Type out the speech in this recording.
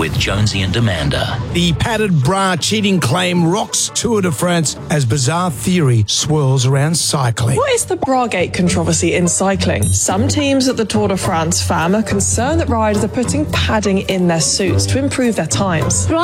with Jonesy and Amanda. The padded bra cheating claim rocks Tour de France as bizarre theory swirls around cycling. What is the Bragate controversy in cycling? Some teams at the Tour de France FAM are concerned that riders are putting padding in their suits to improve their times.